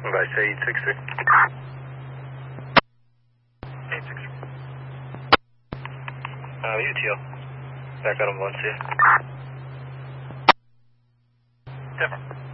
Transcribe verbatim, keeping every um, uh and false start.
Advice eight six three. eight six three. Uh, U T L. Back out on one, see ya. Different.